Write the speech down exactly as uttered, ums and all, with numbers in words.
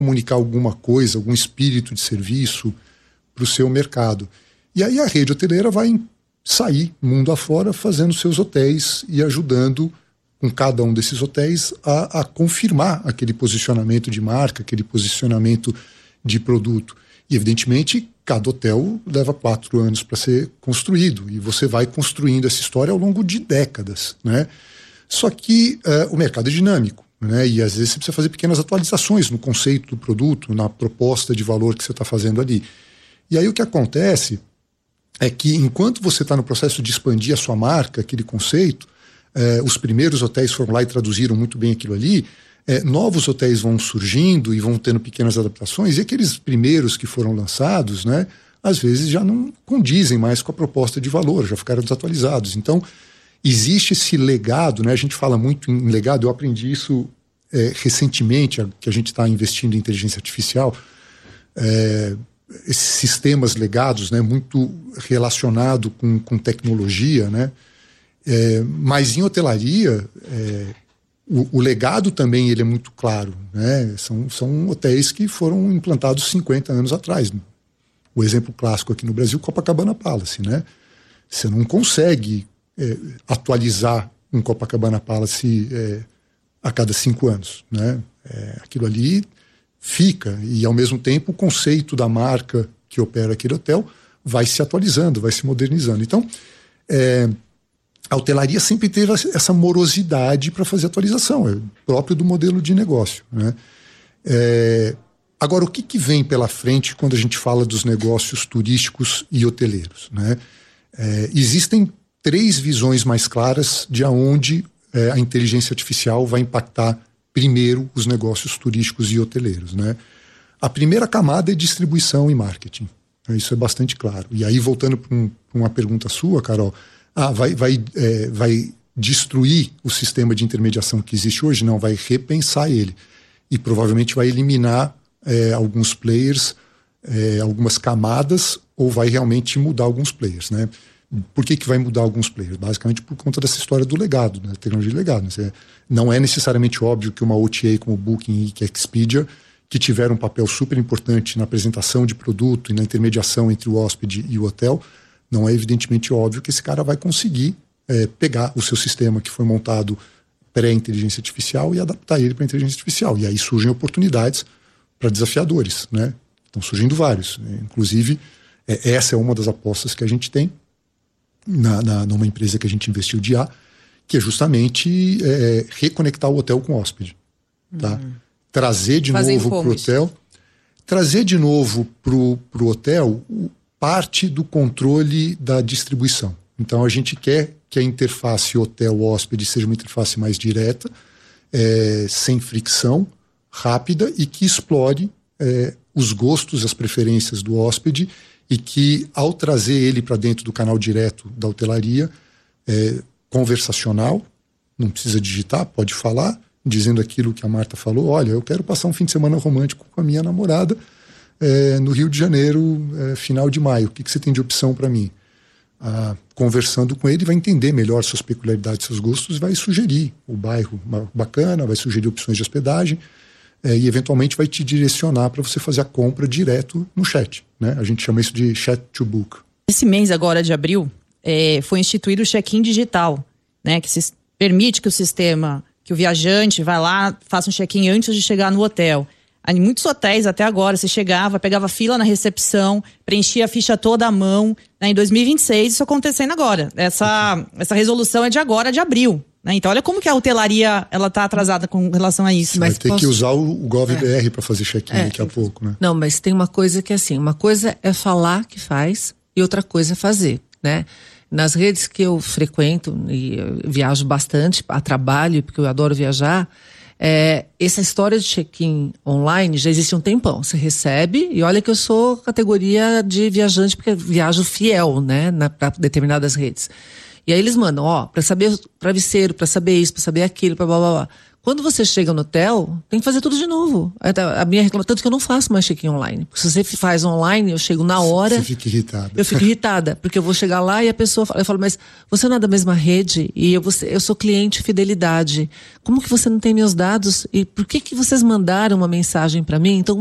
comunicar alguma coisa, algum espírito de serviço para o seu mercado. E aí a rede hoteleira vai sair mundo afora fazendo seus hotéis e ajudando com cada um desses hotéis a, a confirmar aquele posicionamento de marca, aquele posicionamento de produto. E evidentemente cada hotel leva quatro anos para ser construído e você vai construindo essa história ao longo de décadas, né? Só que uh, o mercado é dinâmico, né? E às vezes você precisa fazer pequenas atualizações no conceito do produto, na proposta de valor que você está fazendo ali. E aí o que acontece é que enquanto você está no processo de expandir a sua marca, aquele conceito, eh, os primeiros hotéis foram lá e traduziram muito bem aquilo ali, eh, novos hotéis vão surgindo e vão tendo pequenas adaptações, e aqueles primeiros que foram lançados, né, às vezes já não condizem mais com a proposta de valor, já ficaram desatualizados. Então, existe esse legado, né, a gente fala muito em legado, eu aprendi isso eh, recentemente, que a gente está investindo em inteligência artificial, eh, esses sistemas legados, né, muito relacionado com, com tecnologia, né, é, mas em hotelaria é, o, o legado também ele é muito claro, né, são, são hotéis que foram implantados cinquenta anos atrás. O exemplo clássico aqui no Brasil, Copacabana Palace, né, você não consegue é, atualizar um Copacabana Palace é, a cada cinco anos, né, é, aquilo ali fica, e ao mesmo tempo o conceito da marca que opera aquele hotel vai se atualizando, vai se modernizando. Então, é, a hotelaria sempre teve essa morosidade para fazer atualização, é próprio do modelo de negócio, né? É, agora, o que, que vem pela frente quando a gente fala dos negócios turísticos e hoteleiros, né? É, existem três visões mais claras de aonde é, a inteligência artificial vai impactar primeiro os negócios turísticos e hoteleiros, né? A primeira camada é distribuição e marketing. Isso é bastante claro. E aí, voltando para um, uma pergunta sua, Carol, ah, vai, vai, é, vai destruir o sistema de intermediação que existe hoje? Não, vai repensar ele. E provavelmente vai eliminar é, alguns players, é, algumas camadas, ou vai realmente mudar alguns players, né? Por que que vai mudar alguns players? Basicamente por conta dessa história do legado, né? Tecnologia de legado. Né? Não é necessariamente óbvio que uma O T A como Booking e que Expedia, que tiveram um papel super importante na apresentação de produto e na intermediação entre o hóspede e o hotel, não é evidentemente óbvio que esse cara vai conseguir é, pegar o seu sistema que foi montado pré-inteligência artificial e adaptar ele para a inteligência artificial. E aí surgem oportunidades para desafiadores, né? Estão surgindo vários. Né? Inclusive, é, essa é uma das apostas que a gente tem Na, na, numa empresa que a gente investiu de A, que é justamente é, reconectar o hotel com o hóspede, tá? Uhum. Trazer de Fazer novo para o hotel, trazer de novo para o hotel parte do controle da distribuição. Então a gente quer que a interface hotel-hóspede seja uma interface mais direta, é, sem fricção, rápida e que explore é, os gostos, as preferências do hóspede, e que, ao trazer ele para dentro do canal direto da hotelaria, é conversacional, não precisa digitar, pode falar, dizendo aquilo que a Marta falou: olha, eu quero passar um fim de semana romântico com a minha namorada é, no Rio de Janeiro, é, final de maio, o que, que você tem de opção para mim? Ah, conversando com ele, vai entender melhor suas peculiaridades, seus gostos, vai sugerir o bairro bacana, vai sugerir opções de hospedagem, É, e eventualmente vai te direcionar para você fazer a compra direto no chat, né? A gente chama isso de chat to book. Esse mês agora de abril é, foi instituído o check-in digital, né? Que se, permite que o sistema, que o viajante vá lá, faça um check-in antes de chegar no hotel. Em muitos hotéis até agora você chegava, pegava fila na recepção, preenchia a ficha toda à mão, né? Em dois mil e vinte e seis isso acontecendo agora. Essa, essa resolução é de agora, de abril. Né? Então olha como que a hotelaria ela está atrasada com relação a isso. Mas vai ter posso... que usar o, o GovBR é. para fazer check-in é. daqui a pouco, né? Não, mas tem uma coisa que é assim, uma coisa é falar que faz e outra coisa é fazer, né? Nas redes que eu frequento e eu viajo bastante a trabalho, porque eu adoro viajar, é, essa história de check-in online já existe há um tempão. Você recebe, e olha que eu sou categoria de viajante, porque viajo fiel, né, para determinadas redes. E aí eles mandam, ó, para saber travesseiro, para saber isso, para saber aquilo, para blá blá blá. Quando você chega no hotel, tem que fazer tudo de novo. A minha reclamação, tanto que eu não faço mais check-in online. Porque se você faz online, eu chego na hora... Você fica irritada. Eu fico irritada, porque eu vou chegar lá e a pessoa fala, eu falo, mas você não é da mesma rede? E eu, você, eu sou cliente fidelidade. Como que você não tem meus dados? E por que que vocês mandaram uma mensagem para mim? Então,